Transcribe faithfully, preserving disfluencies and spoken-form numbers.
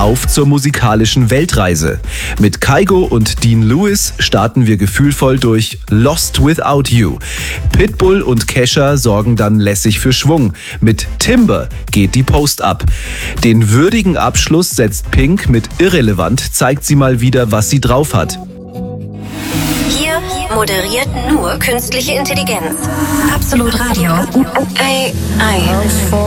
Auf zur musikalischen Weltreise. Mit Kygo und Dean Lewis starten wir gefühlvoll durch Lost Without You. Pitbull und Kesha sorgen dann lässig für Schwung. Mit Timber geht die Post ab. Den würdigen Abschluss setzt Pink mit Irrelevant, zeigt sie mal wieder, was sie drauf hat. Hier moderiert nur künstliche Intelligenz. Absolut Radio. A I.